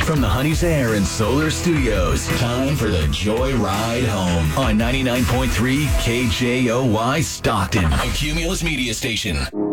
From the Honey Air and Solar Studios, time for the Joy Ride Home on 99.3 KJOY Stockton, a Cumulus media station.